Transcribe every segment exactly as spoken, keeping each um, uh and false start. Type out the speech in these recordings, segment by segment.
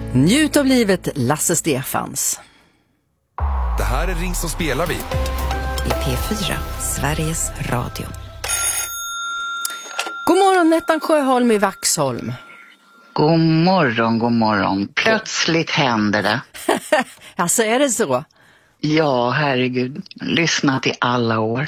Njut av livet, Lasse Stefans. Det här är Ring som spelar vi. I P fyra, Sveriges Radio. God morgon, Nettan Sjöholm i Vaxholm. God morgon, god morgon. Plötsligt händer det. Alltså, är det så? Ja, herregud. Lyssnat i alla år.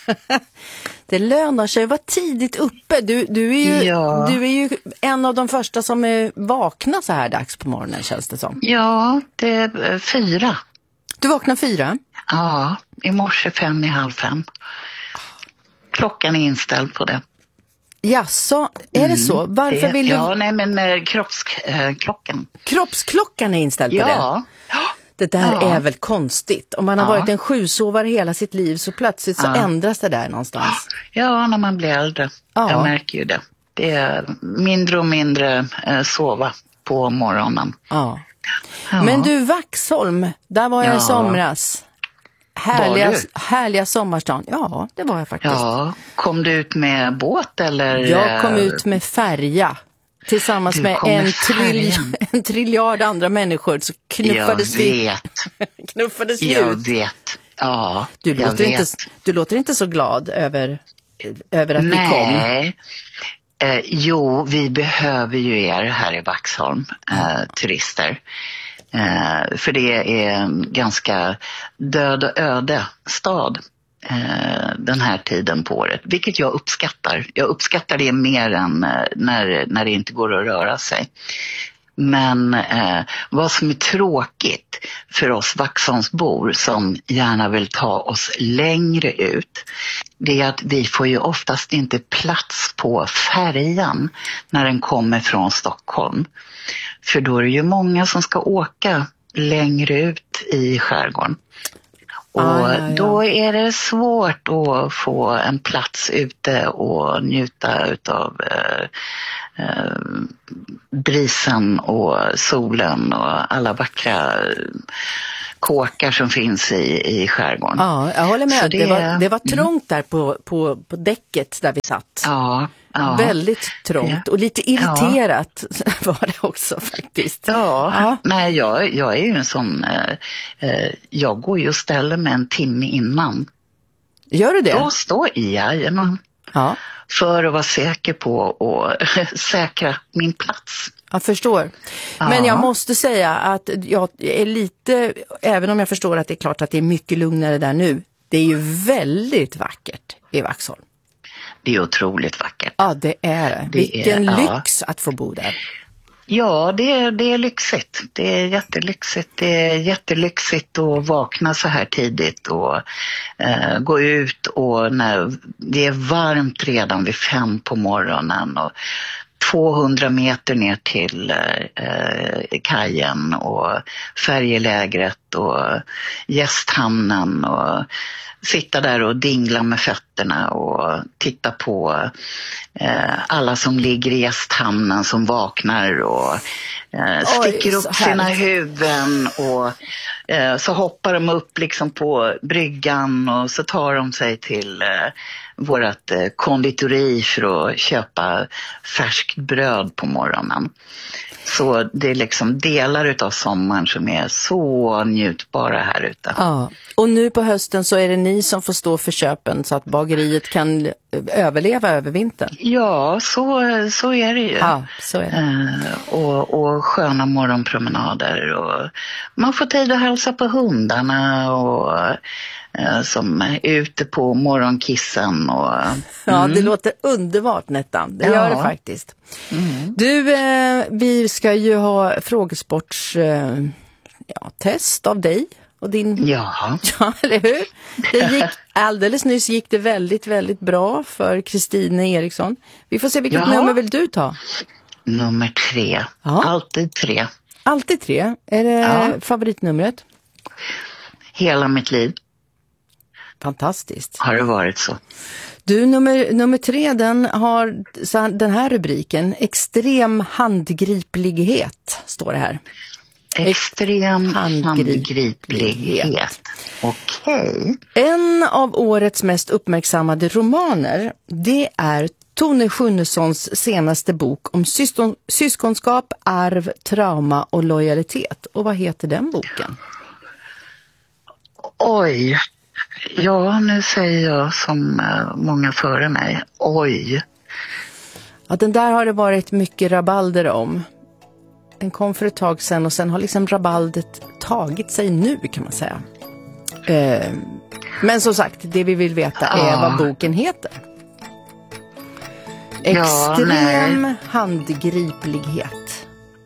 Det lönar sig att vara tidigt uppe. Du, du, är ju, ja. du är ju en av de första som är vakna så här dags på morgonen, känns det som. Ja, det är fyra. Du vaknar fyra? Ja, i morse fem i halv fem. Klockan är inställd på det. Jaså, är det mm, så? Varför det, vill du... Ja, nej men eh, kroppsklockan. Eh, Kroppsklockan är inställd på ja. det? Ja. Det där ja. är väl konstigt. Om man har ja. varit en sjusovare hela sitt liv så plötsligt så ja. ändras det där någonstans. Ja, när man blir äldre. Ja. Jag märker ju det. Det är mindre och mindre eh, sova på morgonen. Ja. ja. Men du, Vaxholm, där var jag ja. i somras. Härliga, härliga sommarstan. Ja, det var jag faktiskt. Ja, kom du ut med båt eller? Jag kom ut med färja. Tillsammans med, med en, tril, en triljard andra människor så knuffades jag vet. vi. knuffades vi jag ut. vet. Ja, du jag låter vet. Inte, du låter inte så glad över, över att Nej. vi kom. Nej. Eh, jo, vi behöver ju er här i Vaxholm, eh, turister. Eh, för det är en ganska död och öde stad eh, den här tiden på året. Vilket jag uppskattar. Jag uppskattar det mer än eh, när, när det inte går att röra sig. Men eh, vad som är tråkigt för oss Vaxholmsbor som gärna vill ta oss längre ut, det är att vi får ju oftast inte plats på färjan när den kommer från Stockholm. För då är det ju många som ska åka längre ut i skärgården. Och ah, ja, ja. då är det svårt att få en plats ute och njuta utav eh, eh, brisen och solen och alla vackra kåkar som finns i, i skärgården. Ja, jag håller med. Det, det, var, det var trångt där på, på, på däcket där vi satt. Ja. Ja. Väldigt trångt och lite irriterat ja. var det också faktiskt. Ja, ja. Nej, jag, jag är ju en sån, eh, jag går ju och ställer mig en timme innan. Gör du det? Då står jag ja. för att vara säker på att säkra min plats. Jag förstår. Ja. Men jag måste säga att jag är lite, även om jag förstår att det är klart att det är mycket lugnare där nu, det är ju väldigt vackert i Vaxholm. Det är otroligt vackert. Ja, det är det. det Vilken är, lyx ja. att få bo där. Ja, det är, det är lyxigt. Det är jättelyxigt. Det är jättelyxigt att vakna så här tidigt och eh, gå ut och när det är varmt redan vid fem på morgonen och tvåhundra meter ner till eh, kajen och färjelägret och gästhamnen och sitta där och dingla med fötterna och titta på eh, alla som ligger i gästhamnen som vaknar och eh, sticker Oj, upp sina huvuden och eh, så hoppar de upp liksom på bryggan och så tar de sig till eh, vårat eh, konditori för att köpa färskt bröd på morgonen. Så det är liksom delar utav sommaren som är så njutbara här ute. Ja, och nu på hösten så är det ni som får stå för köpen så att bageriet kan överleva över vintern. Ja, så, så är det ju. Ja, så är det. Eh, och, och sköna morgonpromenader och man får tid att hälsa på hundarna och eh, som är ute på morgonkissen. Och, mm. Ja, det låter underbart, Nettan. Det ja. gör det faktiskt. Mm. Du, eh, vi ska ju ha frågesports eh, ja, test av dig och din... Ja. Ja, eller hur? Det gick, alldeles nyss gick det väldigt, väldigt bra för Kristina Eriksson. Vi får se vilket ja. nummer vill du ta? Nummer tre. Ja. Alltid tre. Alltid tre? Är det ja. favoritnumret? Hela mitt liv. Fantastiskt. Har det varit så? Du, nummer, nummer tre, den har så den här rubriken. Extrem handgriplighet, står det här. Extrem handgriplighet. Okej. Okay. En av årets mest uppmärksammade romaner, det är Tone Schunnessons senaste bok om syskon, syskonskap, arv, trauma och lojalitet. Och vad heter den boken? Oj, ja nu säger jag som många före mig, oj. Ja, den där har det varit mycket rabalder om. Den kom för ett tag sedan och sen har liksom rabaldet tagit sig nu kan man säga. Eh, men som sagt, det vi vill veta är ja. vad boken heter. Extrem ja, handgriplighet.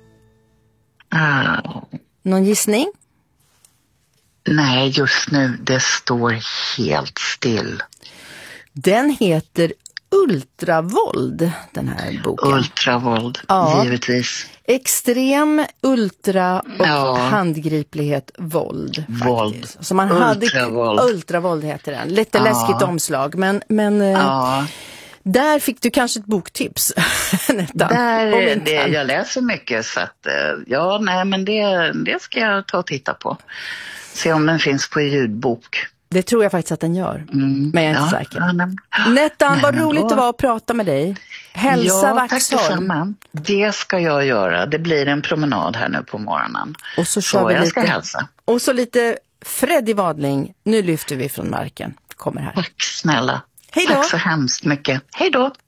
Uh. Någon gissning? Nej, just nu det står helt still. Den heter Ultravåld, den här boken. Ultravåld, ja. givetvis. Extrem, ultra och ja. handgriplighet, våld. Våld. Så man ultravåld. hade Ultravåld heter den. Lite ja. läskigt omslag, men, men ja. där fick du kanske ett boktips. där, det, jag läser mycket så att ja, nej men det, det ska jag ta och titta på. Se om den finns på ljudbok. Det tror jag faktiskt att den gör. Mm. Men jag är inte ja, säker. Ja, nej. Nettan, vad nej, roligt då... det var att prata med dig. Hälsa ja, Vaxholm. Tack det ska jag göra. Det blir en promenad här nu på morgonen. Och så kör så vi jag lite... ska hälsa. Och så lite Freddy Wadling. Nu lyfter vi från marken. Kommer här. Tack snälla. Hej då. Tack så hemskt mycket. Hej då.